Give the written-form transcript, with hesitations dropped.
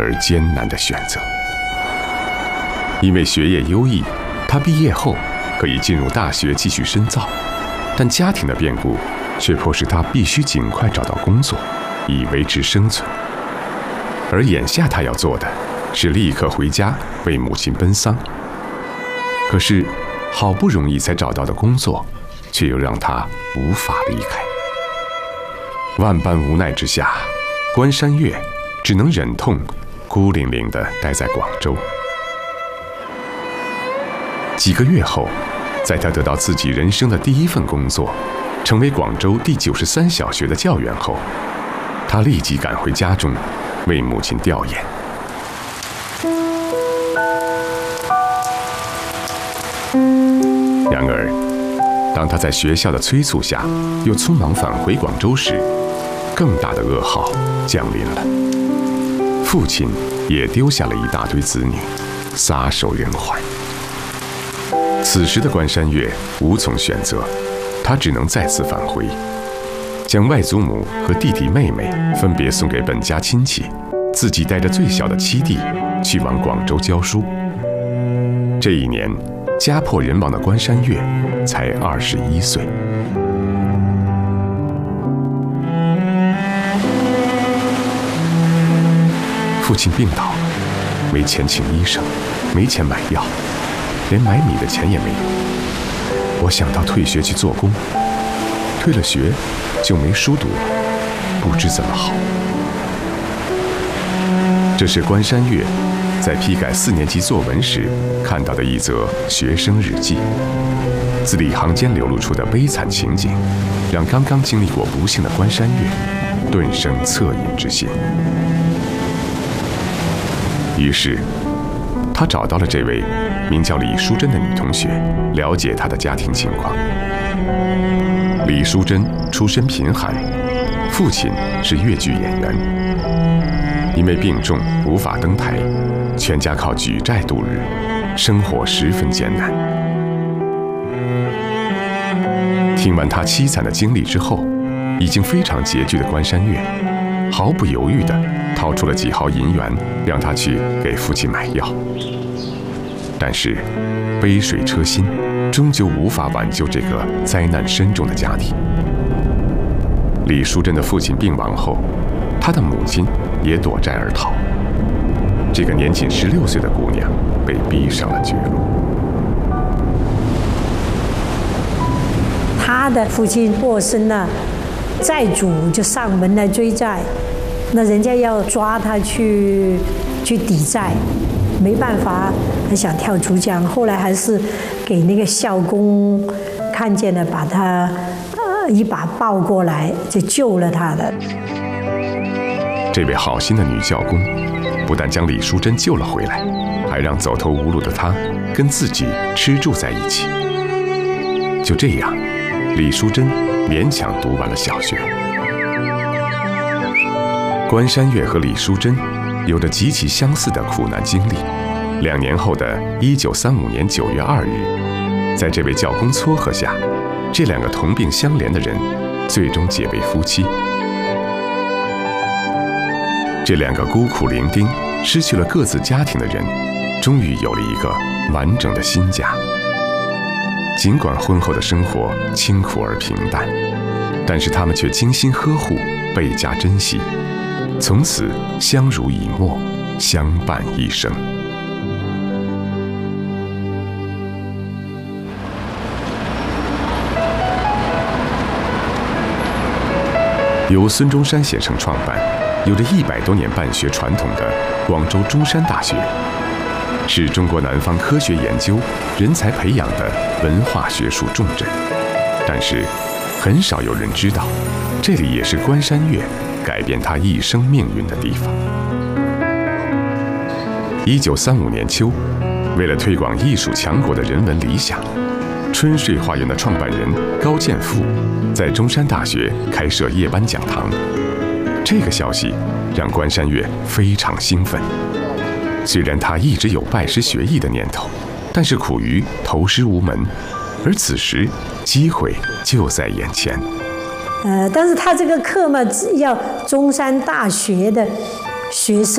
而艰难的选择。因为学业优异，他毕业后可以进入大学继续深造，但家庭的变故却迫使他必须尽快找到工作，以维持生存。而眼下他要做的是立刻回家为母亲奔丧。可是好不容易才找到的工作，却又让他无法离开。万般无奈之下，关山月只能忍痛孤零零地待在广州。几个月后，在他得到自己人生的第一份工作，成为广州第93小学的教员后，他立即赶回家中，为母亲吊唁。然而，当他在学校的催促下，又匆忙返回广州时，更大的噩耗降临了。父亲也丢下了一大堆子女，撒手人寰。此时的关山月无从选择，他只能再次返回，将外祖母和弟弟妹妹分别送给本家亲戚，自己带着最小的七弟去往广州教书。这一年，家破人亡的关山月才21岁。父亲病倒，没钱请医生，没钱买药，连买米的钱也没有。我想到退学去做工，退了学就没书读了，不知怎么好。这是关山月在批改4年级作文时看到的一则学生日记，字里行间流露出的悲惨情景，让刚刚经历过不幸的关山月顿生恻隐之心。于是，他找到了这位名叫李淑珍的女同学，了解她的家庭情况。李淑珍出身贫寒，父亲是越剧演员，因为病重无法登台，全家靠举债度日，生活十分艰难。听完他凄惨的经历之后，已经非常拮据的关山月毫不犹豫地掏出了几毫银元，让他去给父亲买药。但是杯水车薪，终究无法挽救这个灾难深重的家庭。李淑珍的父亲病亡后，她的母亲也躲债而逃。这个年仅16岁的姑娘被逼上了绝路。 她的父亲过身了，债主就上门来追债，那人家要抓他去抵债，没办法，很想跳出江，后来还是给那个校工看见了，把他一把抱过来，就救了他的。 这位好心的女教工，不但将李淑珍救了回来，还让走投无路的她跟自己吃住在一起。就这样，李淑珍勉强读完了小学。关山月和李淑珍有着极其相似的苦难经历。2年后的1935年9月2日，在这位教工撮合下，这2个同病相怜的人最终结为夫妻。这2个孤苦伶仃、失去了各自家庭的人，终于有了一个完整的新家。尽管婚后的生活清苦而平淡，但是他们却精心呵护，倍加珍惜，从此相濡以沫，相伴一生。由孙中山先生创办，有着100多年办学传统的广州中山大学，是中国南方科学研究、人才培养的文化学术重镇。但是，很少有人知道，这里也是关山月改变他一生命运的地方。1935年秋，为了推广艺术强国的人文理想，春睡花园的创办人高剑父在中山大学开设夜班讲堂。这个消息让关山月非常兴奋。虽然他一直有拜师学艺的念头，但是苦于投师无门，而此时机会就在眼前。但是他这个课嘛，要中山大学的学生